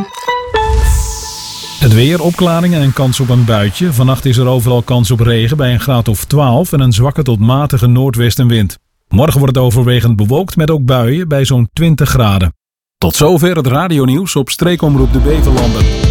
Het weer, opklaringen en kans op een buitje. Vannacht is er overal kans op regen bij een graad of 12 en een zwakke tot matige noordwestenwind. Morgen wordt het overwegend bewolkt met ook buien bij zo'n 20 graden. Tot zover het radionieuws op Streekomroep de Beverlanden.